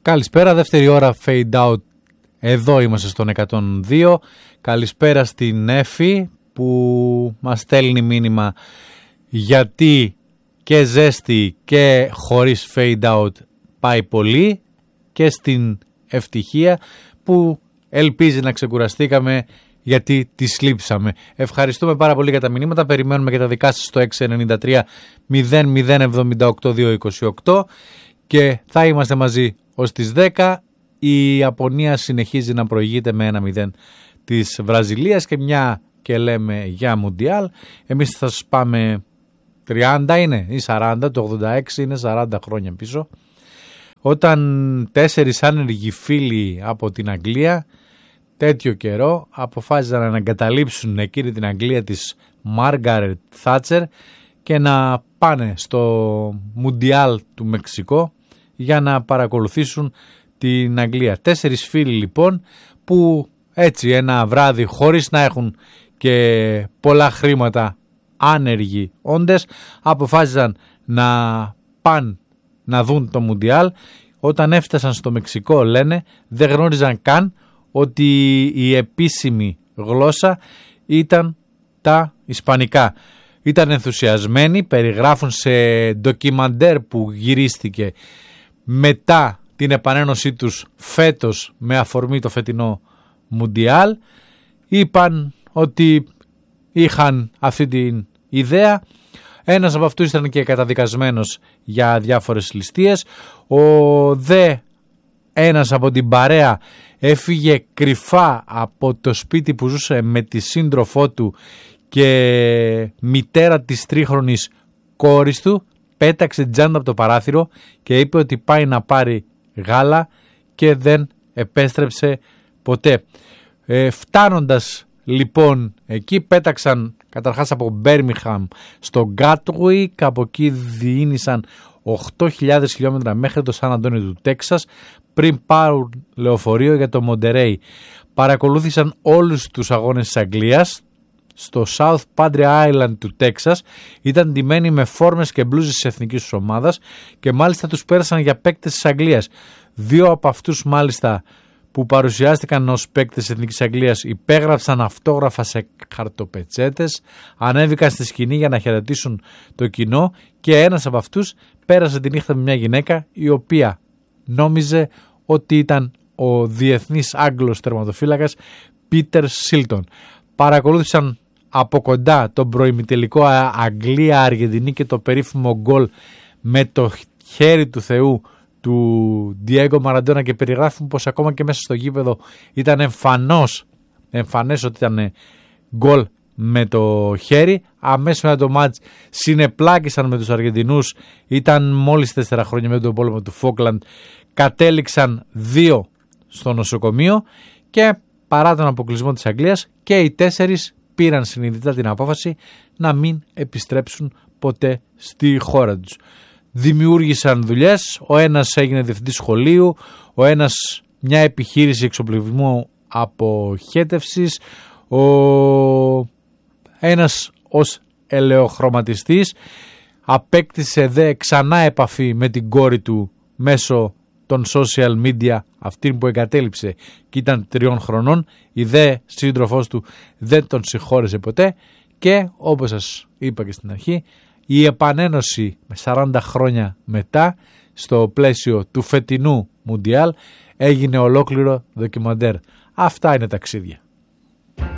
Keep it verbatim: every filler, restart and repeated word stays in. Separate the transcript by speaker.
Speaker 1: Καλησπέρα, δεύτερη ώρα fade out. Εδώ είμαστε στον εκατόν δύο. Καλησπέρα στην Εφη που μας στέλνει μήνυμα γιατί και ζέστη και χωρίς fade out πάει πολύ, και στην Ευτυχία που ελπίζει να ξεκουραστήκαμε γιατί τις λείψαμε. Ευχαριστούμε πάρα πολύ για τα μηνύματα. Περιμένουμε και τα δικά σας στο έξι εννιά τρία μηδέν μηδέν εβδομήντα οκτώ διακόσια είκοσι οκτώ και θα είμαστε μαζί ως τις δέκα. Η Ιαπωνία συνεχίζει να προηγείται με ένα μηδέν της Βραζιλίας και μια και λέμε για Μουντιάλ. Εμείς θα σας πάμε τριάντα είναι ή σαράντα, το ογδόντα έξι είναι σαράντα χρόνια πίσω, όταν τέσσερις άνεργοι φίλοι από την Αγγλία τέτοιο καιρό αποφάσισαν να εγκαταλείψουν εκείνη την Αγγλία της Μάργαρετ Θάτσερ και να πάνε στο Μουντιάλ του Μεξικό για να παρακολουθήσουν την Αγγλία. Τέσσερις φίλοι λοιπόν που έτσι ένα βράδυ, χωρίς να έχουν και πολλά χρήματα, άνεργοι όντες, αποφάσισαν να πάνε να δουν το Μουντιάλ. Όταν έφτασαν στο Μεξικό, λένε, δεν γνώριζαν καν ότι η επίσημη γλώσσα ήταν τα ισπανικά. Ήταν ενθουσιασμένοι, περιγράφουν σε ντοκιμαντέρ που γυρίστηκε μετά την επανένωσή τους φέτος με αφορμή το φετινό Μουντιάλ. Είπαν ότι είχαν αυτή την ιδέα. Ένας από αυτούς ήταν και καταδικασμένος για διάφορες ληστείες. Ο δε ένας από την παρέα έφυγε κρυφά από το σπίτι που ζούσε με τη σύντροφό του και μητέρα της τρίχρονης κόρης του, πέταξε τζάντα από το παράθυρο και είπε ότι πάει να πάρει γάλα και δεν επέστρεψε ποτέ. Ε, φτάνοντας λοιπόν εκεί, πέταξαν καταρχάς από Μπέρμιχαμ στο Γκάτουικ, από εκεί διήνυσαν οκτώ χιλιάδες χιλιόμετρα μέχρι το Σαν Αντώνιο του Τέξας πριν πάρουν λεωφορείο για το Μοντερέι. Παρακολούθησαν όλους τους αγώνες της Αγγλίας στο South Padre Island του Τέξας. Ήταν ντυμένοι με φόρμες και μπλούζες της εθνικής τους ομάδας και μάλιστα τους πέρασαν για παίκτες της Αγγλίας. Δύο από αυτούς μάλιστα που παρουσιάστηκαν ως παίκτες της Εθνικής Αγγλίας υπέγραψαν αυτόγραφα σε χαρτοπετσέτες, ανέβηκαν στη σκηνή για να χαιρετήσουν το κοινό και ένας από αυτούς πέρασε τη νύχτα με μια γυναίκα η οποία νόμιζε ότι ήταν ο διεθνής Άγγλος τερματοφύλακας Πίτερ Σίλτον. Παρακολούθησαν από κοντά τον προημιτελικό Αγγλία-Αργεντινή και το περίφημο γκολ με το χέρι του Θεού του Διέγκο Μαραντόνα και περιγράφουν πως ακόμα και μέσα στο γήπεδο ήταν εμφανώς, εμφανές ότι ήταν γκολ με το χέρι. Αμέσως μετά το μάτς συνεπλάκησαν με τους Αργεντινούς, ήταν μόλις τέσσερα χρόνια με τον πόλεμο του Φόκλαντ, κατέληξαν δύο στο νοσοκομείο και παρά τον αποκλεισμό της Αγγλίας και οι τέσσερις πήραν συνειδητά την απόφαση να μην επιστρέψουν ποτέ στη χώρα τους. Δημιούργησαν δουλειές, ο ένας έγινε διευθυντής σχολείου, ο ένας μια επιχείρηση εξοπλισμού αποχέτευσης, ο ένας ως ελαιοχρωματιστής, απέκτησε δε ξανά επαφή με την κόρη του μέσω των social media, αυτήν που εγκατέλειψε και ήταν τριών χρονών. Η δε σύντροφός του δεν τον συγχώρεσε ποτέ και όπως σας είπα και στην αρχή, η επανένωση με σαράντα χρόνια μετά στο πλαίσιο του φετινού Μουντιάλ έγινε ολόκληρο ντοκιμαντέρ. Αυτά είναι ταξίδια.